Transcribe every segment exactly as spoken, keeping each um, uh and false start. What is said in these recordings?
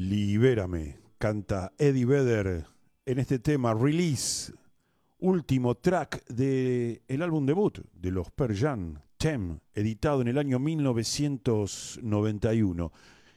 Libérame, canta Eddie Vedder en este tema Release, último track del álbum debut de los Pearl Jam, Them, editado en el año mil novecientos noventa y uno.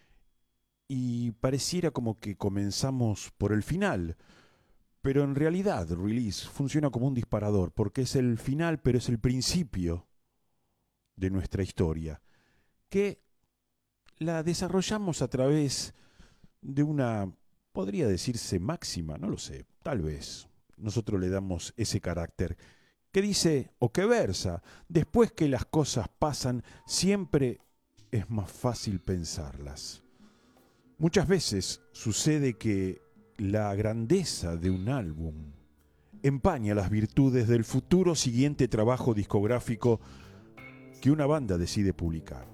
Y pareciera como que comenzamos por el final, pero en realidad Release funciona como un disparador, porque es el final, pero es el principio de nuestra historia, que la desarrollamos a través de una, podría decirse máxima, no lo sé, tal vez nosotros le damos ese carácter, que dice o que versa: después que las cosas pasan, siempre es más fácil pensarlas. Muchas veces sucede que la grandeza de un álbum empaña las virtudes del futuro siguiente trabajo discográfico que una banda decide publicar.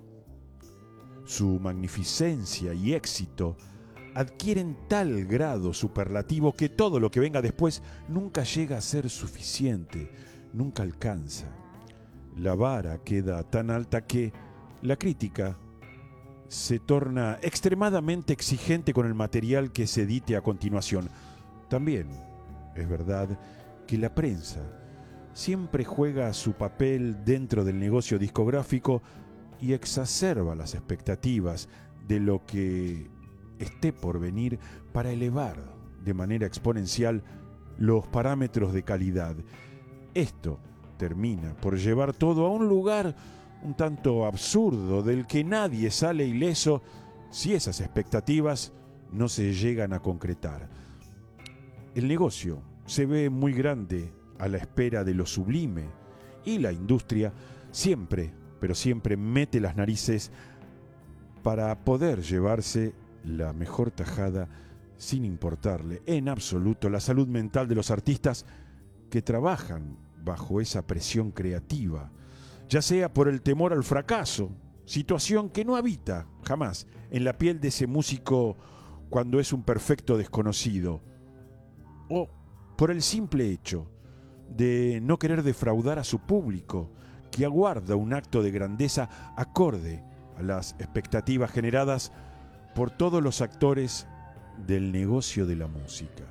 Su magnificencia y éxito adquieren tal grado superlativo que todo lo que venga después nunca llega a ser suficiente, nunca alcanza. La vara queda tan alta que la crítica se torna extremadamente exigente con el material que se edite a continuación. También es verdad que la prensa siempre juega su papel dentro del negocio discográfico y exacerba las expectativas de lo que esté por venir para elevar de manera exponencial los parámetros de calidad. Esto termina por llevar todo a un lugar un tanto absurdo del que nadie sale ileso si esas expectativas no se llegan a concretar. El negocio se ve muy grande a la espera de lo sublime y la industria siempre, pero siempre mete las narices para poder llevarse la mejor tajada sin importarle en absoluto la salud mental de los artistas que trabajan bajo esa presión creativa, ya sea por el temor al fracaso, situación que no habita jamás en la piel de ese músico cuando es un perfecto desconocido, o por el simple hecho de no querer defraudar a su público, que aguarda un acto de grandeza acorde a las expectativas generadas por todos los actores del negocio de la música.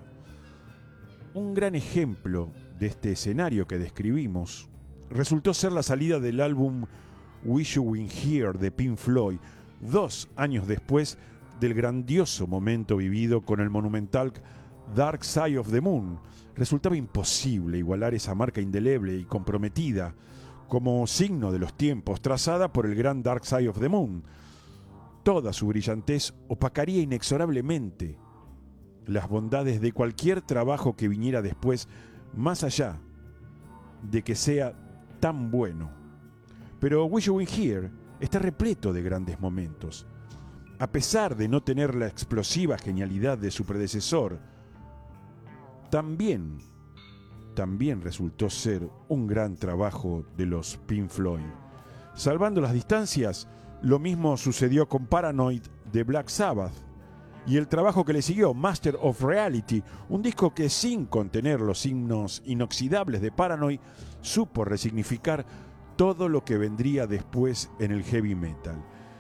Un gran ejemplo de este escenario que describimos resultó ser la salida del álbum Wish You Were Here de Pink Floyd, dos años después del grandioso momento vivido con el monumental Dark Side of the Moon. Resultaba imposible igualar esa marca indeleble y comprometida como signo de los tiempos trazada por el gran Dark Side of the Moon. Toda su brillantez opacaría inexorablemente las bondades de cualquier trabajo que viniera después, más allá de que sea tan bueno. Pero Wish You Were Here está repleto de grandes momentos. A pesar de no tener la explosiva genialidad de su predecesor, también, también resultó ser un gran trabajo de los Pink Floyd. Salvando las distancias, lo mismo sucedió con Paranoid de Black Sabbath y el trabajo que le siguió, Master of Reality, un disco que sin contener los signos inoxidables de Paranoid supo resignificar todo lo que vendría después en el heavy metal.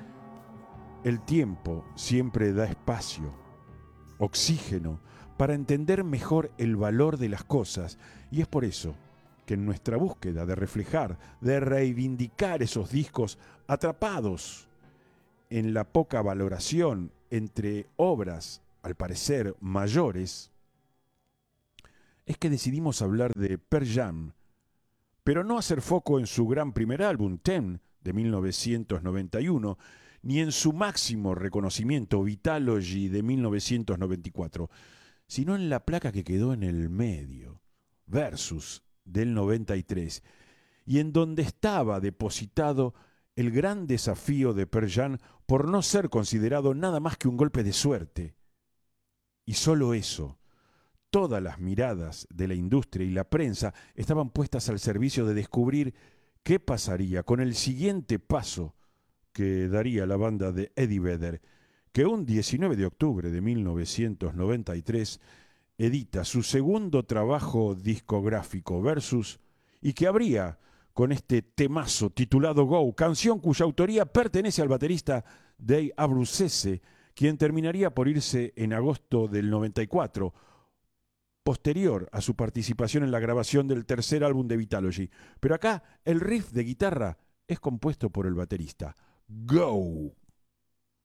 El tiempo siempre da espacio, oxígeno, para entender mejor el valor de las cosas, y es por eso que en nuestra búsqueda de reflejar, de reivindicar esos discos atrapados en la poca valoración entre obras, al parecer, mayores, es que decidimos hablar de Pearl Jam, pero no hacer foco en su gran primer álbum, Them, de mil novecientos noventa y uno, ni en su máximo reconocimiento, Vitalogy, de mil novecientos noventa y cuatro, sino en la placa que quedó en el medio, Versus, del noventa y tres, y en donde estaba depositado el gran desafío de Pearl Jam por no ser considerado nada más que un golpe de suerte. Y solo eso, todas las miradas de la industria y la prensa estaban puestas al servicio de descubrir qué pasaría con el siguiente paso que daría la banda de Eddie Vedder, que un diecinueve de octubre de mil novecientos noventa y tres edita su segundo trabajo discográfico, Versus, y que abría con este temazo titulado Go, canción cuya autoría pertenece al baterista Dave Abruzzese, quien terminaría por irse en agosto del noventa y cuatro, posterior a su participación en la grabación del tercer álbum de Vitalogy. Pero acá el riff de guitarra es compuesto por el baterista. Go!